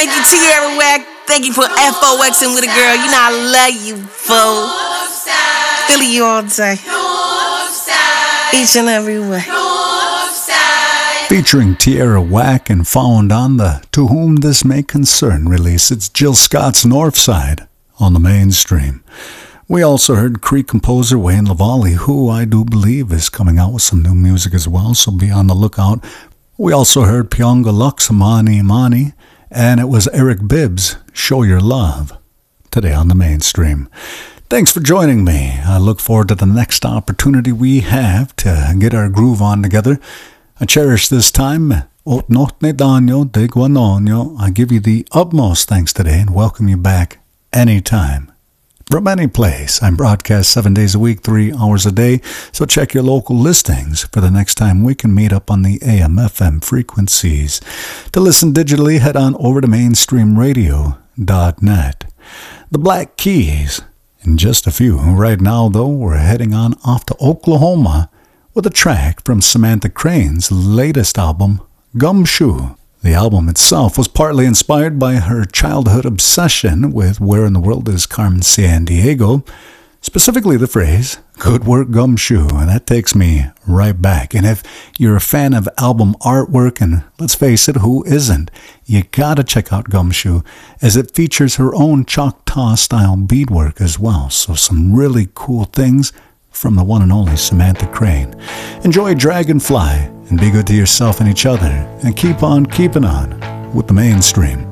Thank you, Tierra Whack. Thank you for FOXing with a girl. You know I love you, fool. Philly you all day. Each and every way. Featuring Tierra Whack and found on the To Whom This May Concern release, it's Jill Scott's Northside on the Mainstream. We also heard Cree composer Wayne Lavallee, who I do believe is coming out with some new music as well, so be on the lookout. We also heard Pionga Lux, Mani Mani, and it was Eric Bibbs, Show Your Love, today on the Mainstream. Thanks for joining me. I look forward to the next opportunity we have to get our groove on together. I cherish this time. I give you the utmost thanks today and welcome you back anytime. From any place, I broadcast 7 days a week, 3 hours a day, so check your local listings for the next time we can meet up on the AM/FM frequencies. To listen digitally, head on over to mainstreamradio.net. The Black Keys, in just a few. Right now, though, we're heading on off to Oklahoma with a track from Samantha Crane's latest album, Gumshoe. The album itself was partly inspired by her childhood obsession with Where in the World is Carmen Sandiego, specifically the phrase, good work Gumshoe, and that takes me right back. And if you're a fan of album artwork, and let's face it, who isn't, you gotta check out Gumshoe, as it features her own Choctaw-style beadwork as well, so some really cool things from the one and only Samantha Crane. Enjoy Dragonfly, and be good to yourself and each other, and keep on keeping on with the Mainstream.